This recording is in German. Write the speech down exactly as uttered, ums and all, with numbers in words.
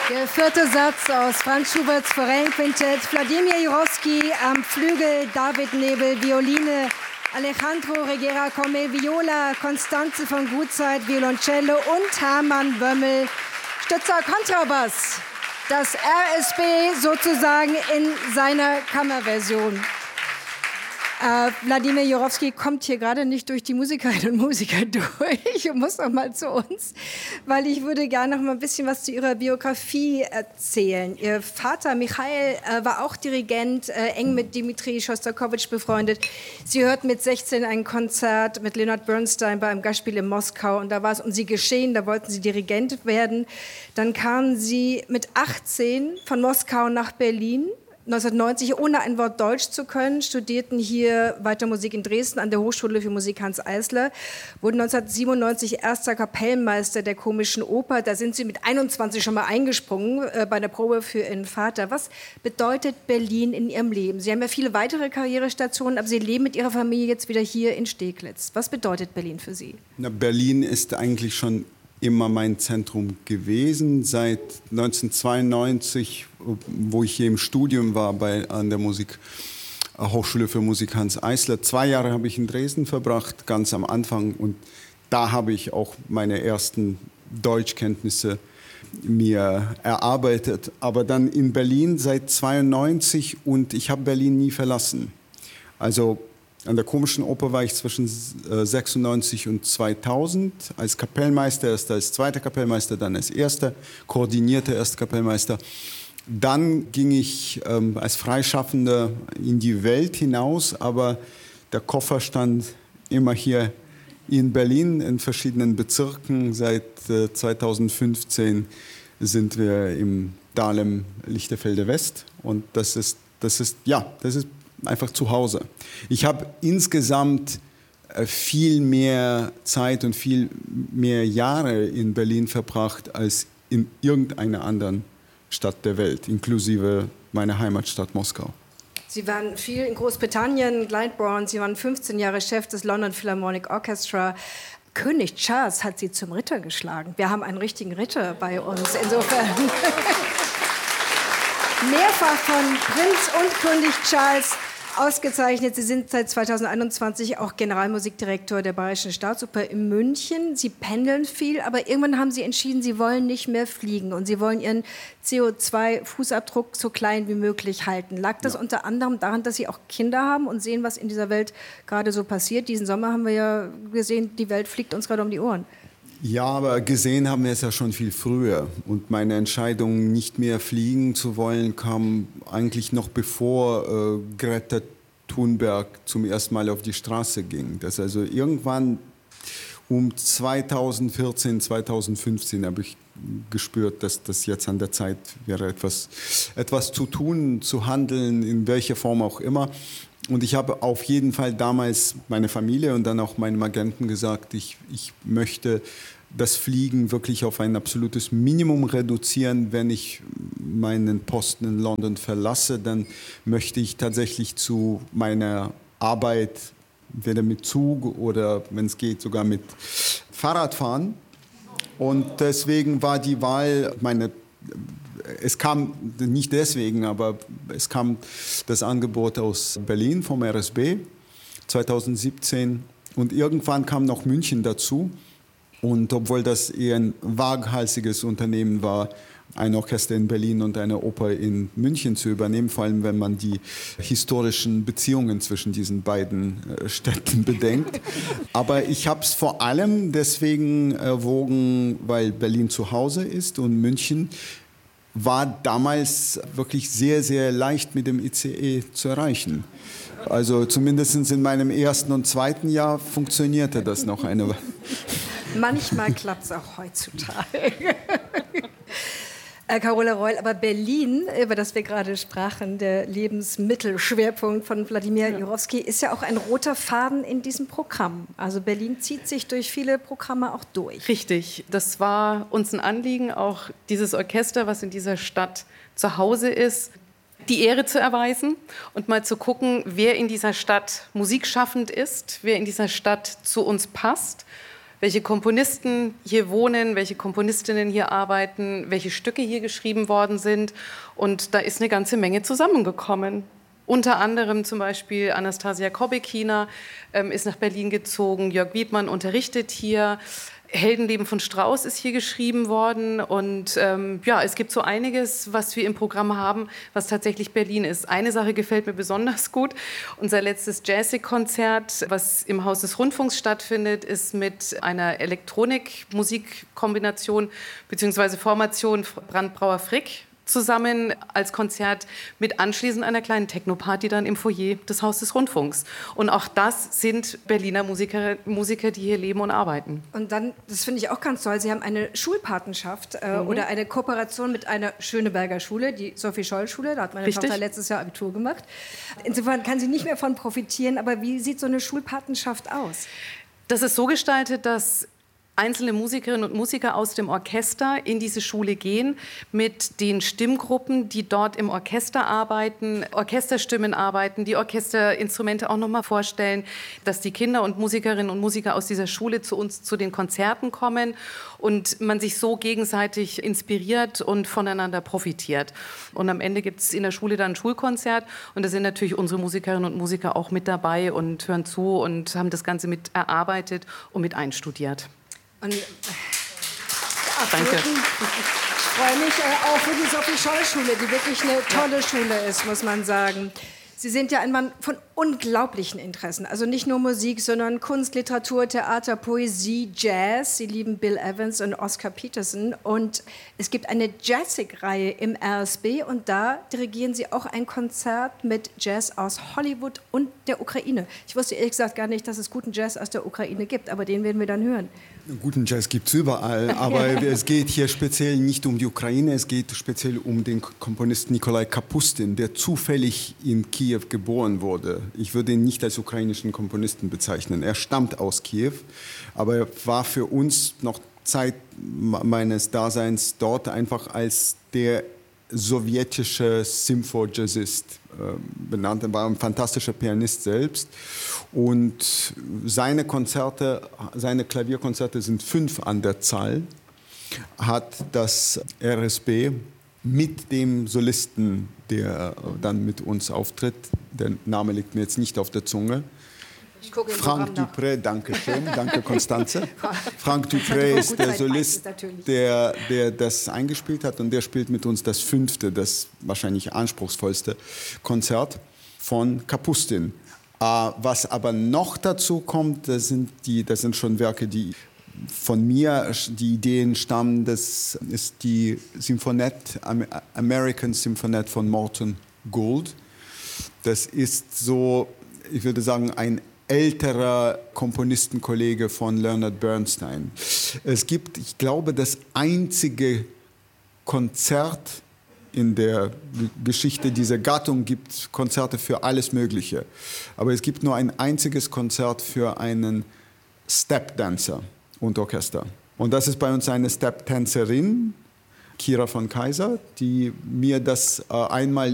Der vierte Satz aus Franz Schuberts Forellenquintett. Wladimir Jurowski am Flügel, David Nebel, Violine, Alejandro Reguera Comel, Viola, Constanze von Gutzeit, Violoncello und Hermann Wömmel, Stützer Kontrabass. Das R S B sozusagen in seiner Kammerversion. Äh, Wladimir Jurowski kommt hier gerade nicht durch die Musikerinnen und Musiker durch und muss noch mal zu uns, weil ich würde gerne noch mal ein bisschen was zu Ihrer Biografie erzählen. Ihr Vater Michail äh, war auch Dirigent, äh, eng mit Dmitri Schostakowitsch befreundet. Sie hörten mit sechzehn ein Konzert mit Leonard Bernstein bei einem Gastspiel in Moskau und da war es um Sie geschehen, da wollten Sie Dirigent werden. Dann kamen Sie mit achtzehn von Moskau nach Berlin. neunzehnhundertneunzig, ohne ein Wort Deutsch zu können, studierten hier weiter Musik in Dresden an der Hochschule für Musik Hans Eisler, wurden neunzehnhundertsiebenundneunzig erster Kapellmeister der Komischen Oper. Da sind Sie mit einundzwanzig schon mal eingesprungen äh, bei der Probe für Ihren Vater. Was bedeutet Berlin in Ihrem Leben? Sie haben ja viele weitere Karrierestationen, aber Sie leben mit Ihrer Familie jetzt wieder hier in Steglitz. Was bedeutet Berlin für Sie? Na, Berlin ist eigentlich schon immer mein Zentrum gewesen. Seit neunzehnhundertzweiundneunzig, wo ich hier im Studium war bei, an der Musik, Hochschule für Musik Hans Eisler. Zwei Jahre habe ich in Dresden verbracht, ganz am Anfang. Und da habe ich auch meine ersten Deutschkenntnisse mir erarbeitet. Aber dann in Berlin seit zweiundneunzig und ich habe Berlin nie verlassen. Also an der Komischen Oper war ich zwischen sechsundneunzig und zweitausend als Kapellmeister, erst als zweiter Kapellmeister, dann als erster, koordinierter erster Kapellmeister. Dann ging ich ähm, als Freischaffender in die Welt hinaus, aber der Koffer stand immer hier in Berlin in verschiedenen Bezirken. Seit äh, zweitausendfünfzehn sind wir im Dahlem Lichterfelde West und das ist, das ist, ja, das ist einfach zu Hause. Ich habe insgesamt viel mehr Zeit und viel mehr Jahre in Berlin verbracht als in irgendeiner anderen Stadt der Welt, inklusive meiner Heimatstadt Moskau. Sie waren viel in Großbritannien, Glyndebourne, Sie waren fünfzehn Jahre Chef des London Philharmonic Orchestra. König Charles hat Sie zum Ritter geschlagen. Wir haben einen richtigen Ritter bei uns, insofern. Mehrfach von Prinz und König Charles ausgezeichnet. Sie sind seit zweitausendeinundzwanzig auch Generalmusikdirektor der Bayerischen Staatsoper in München. Sie pendeln viel, aber irgendwann haben Sie entschieden, Sie wollen nicht mehr fliegen und Sie wollen Ihren C O zwei Fußabdruck so klein wie möglich halten. Lag das ja unter anderem daran, dass Sie auch Kinder haben und sehen, was in dieser Welt gerade so passiert? Diesen Sommer haben wir ja gesehen, die Welt fliegt uns gerade um die Ohren. Ja, aber gesehen haben wir es ja schon viel früher. Und meine Entscheidung, nicht mehr fliegen zu wollen, kam eigentlich noch bevor äh, Greta Thunberg zum ersten Mal auf die Straße ging. Das also irgendwann um zweitausendvierzehn, zweitausendfünfzehn habe ich gespürt, dass das jetzt an der Zeit wäre, etwas, etwas zu tun, zu handeln, in welcher Form auch immer. Und ich habe auf jeden Fall damals meine Familie und dann auch meinem Agenten gesagt, ich, ich möchte das Fliegen wirklich auf ein absolutes Minimum reduzieren. Wenn ich meinen Posten in London verlasse, dann möchte ich tatsächlich zu meiner Arbeit entweder mit Zug oder, wenn es geht, sogar mit Fahrrad fahren. Und deswegen war die Wahl, meine Es kam nicht deswegen, aber es kam das Angebot aus Berlin vom R S B zweitausendsiebzehn und irgendwann kam noch München dazu. Und obwohl das eher ein waghalsiges Unternehmen war, ein Orchester in Berlin und eine Oper in München zu übernehmen, vor allem wenn man die historischen Beziehungen zwischen diesen beiden Städten bedenkt. Aber ich habe es vor allem deswegen erwogen, weil Berlin zu Hause ist und München war damals wirklich sehr, sehr leicht mit dem I C E zu erreichen. Also zumindest in meinem ersten und zweiten Jahr funktionierte das noch eine Weile. Manchmal klappt es auch heutzutage. Äh, Carola Reul, aber Berlin, über das wir gerade sprachen, der Lebensmittelschwerpunkt von Wladimir ja. Jurowski, ist ja auch ein roter Faden in diesem Programm. Also Berlin zieht sich durch viele Programme auch durch. Richtig, das war uns ein Anliegen, auch dieses Orchester, was in dieser Stadt zu Hause ist, die Ehre zu erweisen und mal zu gucken, wer in dieser Stadt musikschaffend ist, wer in dieser Stadt zu uns passt. welche Komponisten hier wohnen, welche Komponistinnen hier arbeiten, welche Stücke hier geschrieben worden sind. Und da ist eine ganze Menge zusammengekommen. Unter anderem zum Beispiel Anastasia Kobekina ähm, ist nach Berlin gezogen, Jörg Wiedmann unterrichtet hier. Heldenleben von Strauss ist hier geschrieben worden und ähm, ja, es gibt so einiges, was wir im Programm haben, was tatsächlich Berlin ist. Eine Sache gefällt mir besonders gut. Unser letztes Jazzig-Konzert, was im Haus des Rundfunks stattfindet, ist mit einer Elektronik-Musik-Kombination bzw. Formation Brandbrauer-Frick zusammen als Konzert mit anschließend einer kleinen Techno-Party dann im Foyer des Hauses des Rundfunks. Und auch das sind Berliner Musiker, Musiker, die hier leben und arbeiten. Und dann, das finde ich auch ganz toll, Sie haben eine Schulpatenschaft äh, mhm. oder eine Kooperation mit einer Schöneberger Schule, die Sophie-Scholl-Schule, da hat meine Richtig. Tochter letztes Jahr Abitur gemacht. Insofern kann sie nicht mehr von profitieren, aber wie sieht so eine Schulpatenschaft aus? Das ist so gestaltet, dass einzelne Musikerinnen und Musiker aus dem Orchester in diese Schule gehen, mit den Stimmgruppen, die dort im Orchester arbeiten, Orchesterstimmen arbeiten, die Orchesterinstrumente auch noch mal vorstellen, dass die Kinder und Musikerinnen und Musiker aus dieser Schule zu uns zu den Konzerten kommen und man sich so gegenseitig inspiriert und voneinander profitiert. Und am Ende gibt es in der Schule dann ein Schulkonzert und da sind natürlich unsere Musikerinnen und Musiker auch mit dabei und hören zu und haben das Ganze mit erarbeitet und mit einstudiert. Und, äh, Danke. Ich freue mich äh, auch für die Sophie-Scholl-Schule, die wirklich eine tolle Schule ist, muss man sagen. Sie sind ja ein Mann von unglaublichen Interessen. Also nicht nur Musik, sondern Kunst, Literatur, Theater, Poesie, Jazz. Sie lieben Bill Evans und Oscar Peterson. Und es gibt eine Jazzig-Reihe im R S B. Und da dirigieren Sie auch ein Konzert mit Jazz aus Hollywood und der Ukraine. Ich wusste ehrlich gesagt gar nicht, dass es guten Jazz aus der Ukraine gibt. Aber den werden wir dann hören. Guten Jazz gibt es überall, aber es geht hier speziell nicht um die Ukraine, es geht speziell um den Komponisten Nikolai Kapustin, der zufällig in Kiew geboren wurde. Ich würde ihn nicht als ukrainischen Komponisten bezeichnen. Er stammt aus Kiew, aber er war für uns noch Zeit meines Daseins dort einfach als der sowjetische Sympho-Jazzist äh, benannt. Er war ein fantastischer Pianist selbst. Und seine Konzerte, seine Klavierkonzerte sind fünf an der Zahl, hat das R S B mit dem Solisten, der dann mit uns auftritt, der Name liegt mir jetzt nicht auf der Zunge, Ich gucke im Frank Programm nach. Dupré, danke schön, danke Konstanze. Frank Dupré ist der Solist, der, der das eingespielt hat und der spielt mit uns das fünfte, das wahrscheinlich anspruchsvollste Konzert von Kapustin. Uh, was aber noch dazu kommt, das sind, die, das sind schon Werke, die von mir, die Ideen stammen, das ist die Symphonette, American Symphonette von Morton Gould. Das ist so, ich würde sagen, ein älterer Komponistenkollege von Leonard Bernstein. Es gibt, ich glaube, das einzige Konzert in der Geschichte dieser Gattung, gibt Konzerte für alles Mögliche. Aber es gibt nur ein einziges Konzert für einen Step-Dancer und Orchester. Und das ist bei uns eine Step-Tänzerin, Kira von Kaiser, die mir das äh, einmal